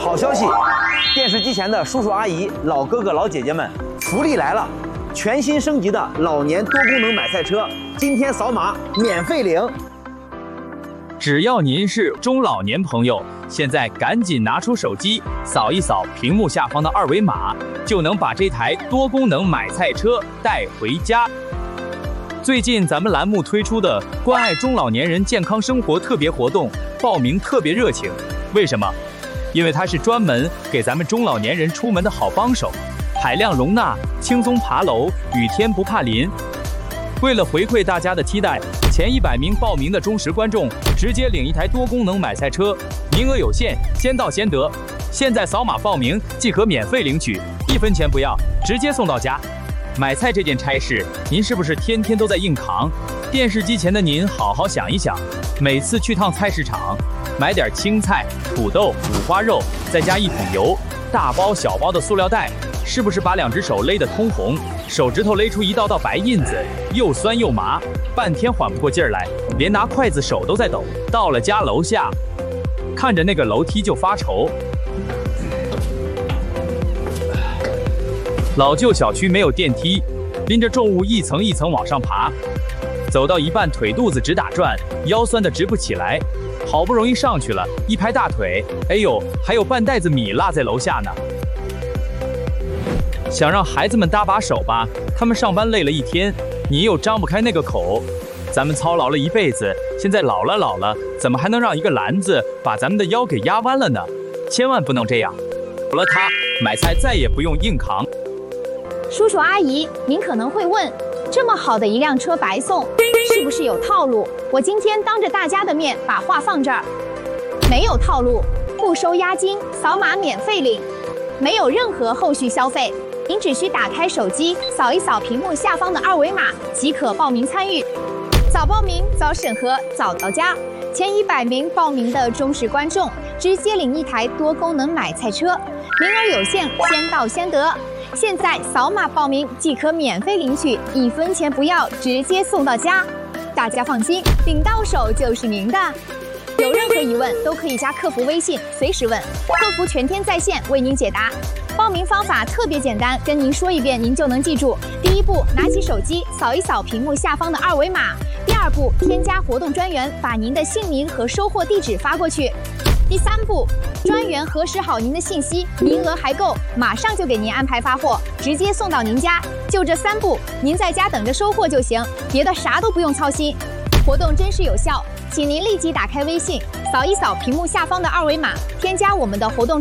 好消息！电视机前的叔叔阿姨、老哥哥老姐姐们，福利来了！全新升级的老年多功能买菜车，今天扫码免费领。 只要您是中老年朋友，现在赶紧拿出手机，扫一扫屏幕下方的二维码，就能把这台多功能买菜车带回家。最近咱们栏目推出的关爱中老年人健康生活特别活动，报名特别热情。为什么？因为它是专门给咱们中老年人出门的好帮手，海量容纳，轻松爬楼，雨天不怕淋。为了回馈大家的期待，前100名报名的忠实观众直接领一台多功能买菜车，名额有限，先到先得。现在扫码报名即可免费领取，1分钱不要，直接送到家。买菜这件差事，您是不是天天都在硬扛？电视机前的您好好想一想，每次去趟菜市场，买点青菜、土豆、五花肉，再加1桶油，大包小包的塑料袋，是不是把2只手勒得通红，手指头勒出一道道白印子，又酸又麻，半天缓不过劲儿来，连拿筷子手都在抖。到了家楼下，看着那个楼梯就发愁。老旧小区没有电梯，拎着重物一层一层往上爬，走到一半腿肚子直打转，腰酸得直不起来。好不容易上去了，一拍大腿，哎呦，还有半袋子米落在楼下呢。想让孩子们搭把手吧，他们上班累了一天，你又张不开那个口。咱们操劳了一辈子，现在老了，怎么还能让一个篮子把咱们的腰给压弯了呢？千万不能这样。有了它，买菜再也不用硬扛。 叔叔阿姨，您可能会问，这么好的一辆车白送，是不是有套路？我今天当着大家的面把话放这儿，没有套路，不收押金，扫码免费领，没有任何后续消费。您只需打开手机，扫一扫屏幕下方的二维码，即可报名参与。早报名，早审核，早到家。前100名报名的忠实观众，直接领一台多功能买菜车，名额有限，先到先得。现在扫码报名即可免费领取，1分钱不要，直接送到家。大家放心，领到手就是您的。有任何疑问都可以加客服微信，随时问，客服全天在线为您解答。报名方法特别简单，跟您说一遍您就能记住。第一步，拿起手机扫一扫屏幕下方的二维码。第二步，添加活动专员，把您的姓名和收货地址发过去。第3步，专员核实好您的信息，名额还够，马上就给您安排发货，直接送到您家。就这3步，您在家等着收货就行，别的啥都不用操心。活动真实有效，请您立即打开微信，扫一扫屏幕下方的二维码，添加我们的活动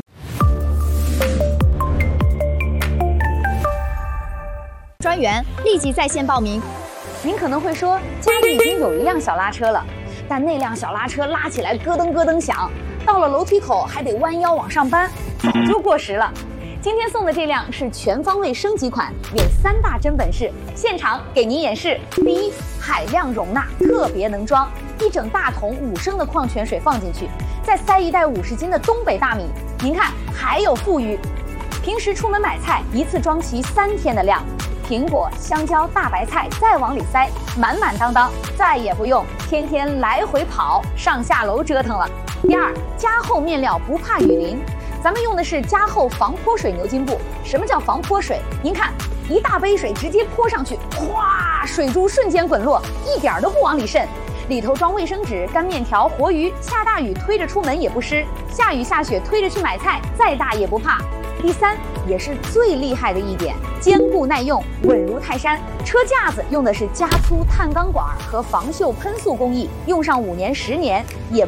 专员，立即在线报名。您可能会说，家里已经有一辆小拉车了，但那辆小拉车拉起来咯噔咯噔响，到了楼梯口还得弯腰往上搬，早就过时了。今天送的这辆是全方位升级款，有3大真本事，现场给您演示。第一，海量容纳，特别能装，1整大桶5升的矿泉水放进去，再塞一袋50斤的东北大米，您看还有富余。平时出门买菜，一次装齐3天的量。苹果、香蕉、大白菜再往里塞，满满当当，再也不用天天来回跑，上下楼折腾了。第二，加厚面料不怕雨淋，咱们用的是加厚防泼水牛津布。什么叫防泼水？您看，一大杯水直接泼上去，哗，水珠瞬间滚落，一点都不往里渗。里头装卫生纸、干面条、活鱼，下大雨推着出门也不湿，下雨下雪推着去买菜，再大也不怕。第三，也是最厉害的一点，坚固耐用，稳如泰山。车架子用的是加粗碳钢管和防锈喷塑工艺，用上5年10年也